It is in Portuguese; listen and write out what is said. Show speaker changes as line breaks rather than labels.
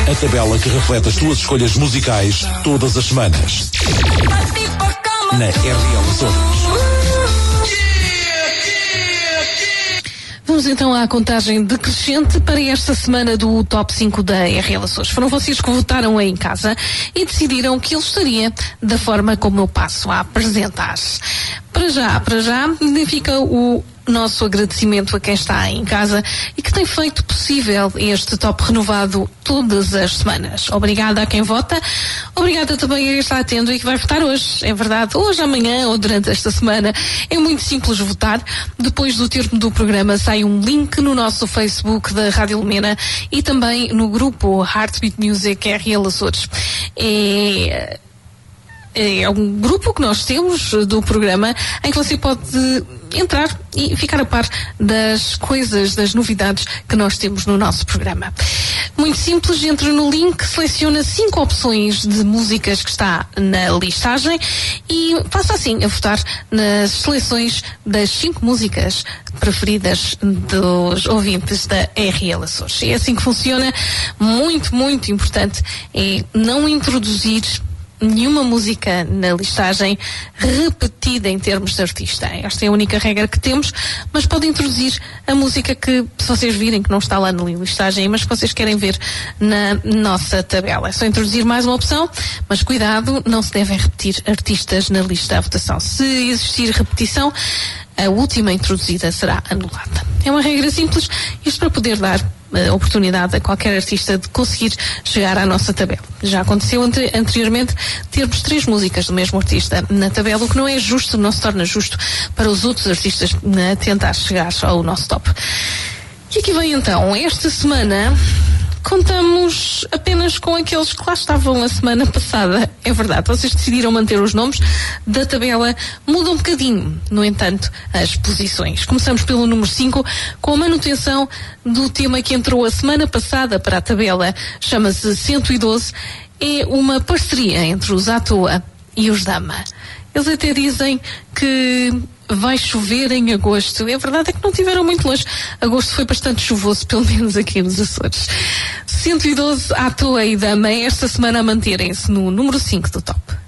A tabela que reflete as tuas escolhas musicais todas as semanas. Na RL Açores.
Vamos então à contagem decrescente para esta semana do Top 5 da RL Açores. Foram vocês que votaram aí em casa e decidiram que ele estaria da forma como eu passo a apresentar. Para já, fica o nosso agradecimento a quem está em casa e que tem feito possível este top renovado todas as semanas. Obrigada a quem vota, obrigada também a quem está atento e que vai votar hoje. É verdade, hoje, amanhã ou durante esta semana. É muito simples votar. Depois do termo do programa sai um link no nosso Facebook da Rádio Lumena e também no grupo Heartbeat Music RL Açores. É um grupo que nós temos do programa em que você pode entrar e ficar a par das coisas, das novidades que nós temos no nosso programa. Muito simples, entra no link, seleciona 5 opções de músicas que está na listagem e passa assim a votar nas seleções das 5 músicas preferidas dos ouvintes da RL Açores. É assim que funciona. Muito, muito importante é não introduzir nenhuma música na listagem repetida em termos de artista. Esta é a única regra que temos, mas pode introduzir a música que, se vocês virem que não está lá na listagem, mas que vocês querem ver na nossa tabela. É só introduzir mais uma opção, mas cuidado, não se devem repetir artistas na lista da votação. Se existir repetição, a última introduzida será anulada. É uma regra simples, isto para poder dar oportunidade a qualquer artista de conseguir chegar à nossa tabela. Já aconteceu anteriormente termos 3 músicas do mesmo artista na tabela, o que não é justo, não se torna justo para os outros artistas tentar chegar ao nosso top. E aqui vem então, esta semana contamos apenas com aqueles que lá estavam a semana passada. É verdade, vocês decidiram manter os nomes da tabela, muda um bocadinho, no entanto, as posições. Começamos pelo número 5, com a manutenção do tema que entrou a semana passada para a tabela, chama-se 112, é uma parceria entre os À Toa e os Dama. Eles até dizem que vai chover em agosto. A verdade é que não tiveram muito longe. Agosto foi bastante chuvoso, pelo menos aqui nos Açores. 112 À Toa e Dama esta semana a manterem-se no número 5 do top.